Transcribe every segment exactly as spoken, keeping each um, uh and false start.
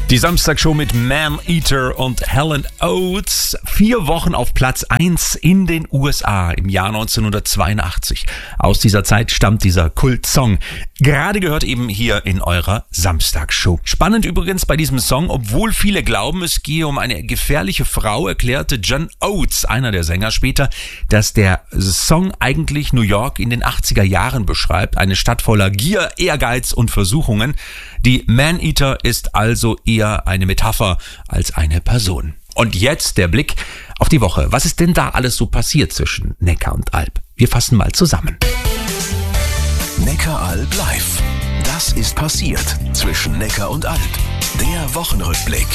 Die Samstagshow mit Man Eater und Helen Oates. Vier Wochen auf Platz eins in den U S A im Jahr neunzehnhundertzweiundachtzig. Aus dieser Zeit stammt dieser Kultsong. Gerade gehört eben hier in eurer Samstagsshow. Spannend übrigens bei diesem Song, obwohl viele glauben, es gehe um eine gefährliche Frau, erklärte John Oates, einer der Sänger, später, dass der Song eigentlich New York in den achtziger Jahren beschreibt. Eine Stadt voller Gier, Ehrgeiz und Versuchungen. Die Man Eater ist also eher eine Metapher als eine Person. Und jetzt der Blick auf die Woche. Was ist denn da alles so passiert zwischen Neckar und Alb? Wir fassen mal zusammen. Neckar-Alb live. Das ist passiert zwischen Neckar und Alb. Der Wochenrückblick.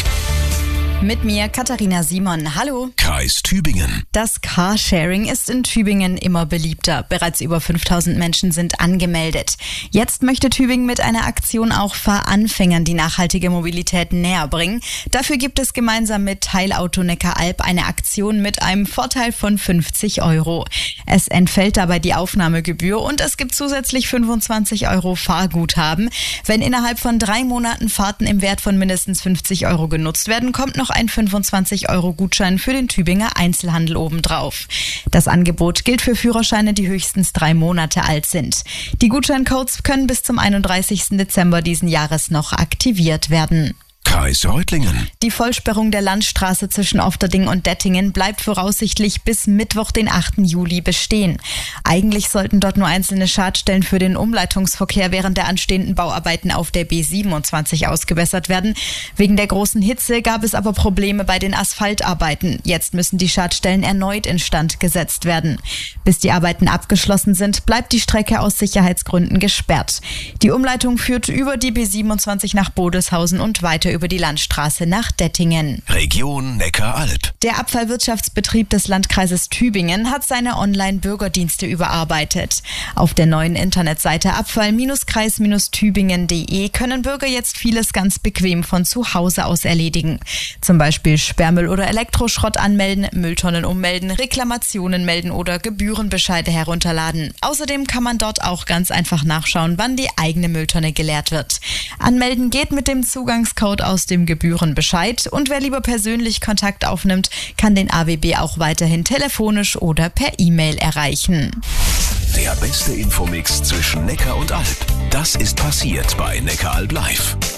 Mit mir Katharina Simon. Hallo. Kreis Tübingen. Das Carsharing ist in Tübingen immer beliebter. Bereits über fünftausend Menschen sind angemeldet. Jetzt möchte Tübingen mit einer Aktion auch Fahranfängern die nachhaltige Mobilität näher bringen. Dafür gibt es gemeinsam mit Teilauto Neckar-Alb eine Aktion mit einem Vorteil von fünfzig Euro. Es entfällt dabei die Aufnahmegebühr und es gibt zusätzlich fünfundzwanzig Euro Fahrguthaben. Wenn innerhalb von drei Monaten Fahrten im Wert von mindestens fünfzig Euro genutzt werden, kommt noch ein fünfundzwanzig Euro Gutschein für den Tübinger Einzelhandel obendrauf. Das Angebot gilt für Führerscheine, die höchstens drei Monate alt sind. Die Gutscheincodes können bis zum einunddreißigsten Dezember diesen Jahres noch aktiviert werden. Kreis Reutlingen. Die Vollsperrung der Landstraße zwischen Ofterding und Dettingen bleibt voraussichtlich bis Mittwoch, den achten Juli, bestehen. Eigentlich sollten dort nur einzelne Schadstellen für den Umleitungsverkehr während der anstehenden Bauarbeiten auf der B siebenundzwanzig ausgebessert werden. Wegen der großen Hitze gab es aber Probleme bei den Asphaltarbeiten. Jetzt müssen die Schadstellen erneut instand gesetzt werden. Bis die Arbeiten abgeschlossen sind, bleibt die Strecke aus Sicherheitsgründen gesperrt. Die Umleitung führt über die B siebenundzwanzig nach Bodeshausen und weiter über die Landstraße nach Dettingen. Region Neckar-Alb. Der Abfallwirtschaftsbetrieb des Landkreises Tübingen hat seine Online-Bürgerdienste überarbeitet. Auf der neuen Internetseite abfall Kreis Tübingen punkt de können Bürger jetzt vieles ganz bequem von zu Hause aus erledigen. Zum Beispiel Sperrmüll oder Elektroschrott anmelden, Mülltonnen ummelden, Reklamationen melden oder Gebührenbescheide herunterladen. Außerdem kann man dort auch ganz einfach nachschauen, wann die eigene Mülltonne geleert wird. Anmelden geht mit dem Zugangscode aus dem Gebührenbescheid und wer lieber persönlich Kontakt aufnimmt, kann den A W B auch weiterhin telefonisch oder per E-Mail erreichen. Der beste Infomix zwischen Neckar und Alb. Das ist passiert bei Neckar-Alb live.